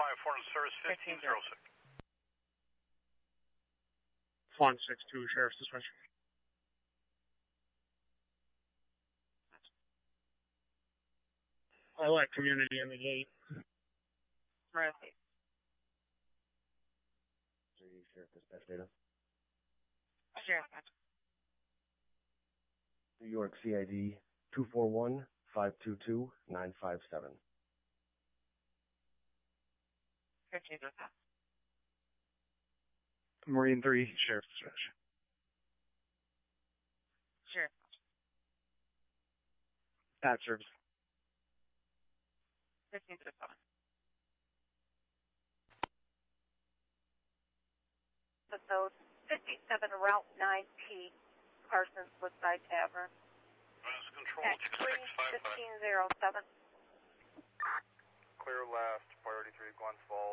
Foreign Service 1506. 162, Sheriff's Dispatch. I like community in the gate. Right. Sheriff Dispatch data. Sheriff. New York CID 241-522-957. 15 Marine 3, Sheriff's Dispatch. Sheriff. At service. 15 7. Episode 57 Route 9P, Parsons Woodside Tavern. Control At 2655. 1507. Clear last, priority 3, Glens Falls.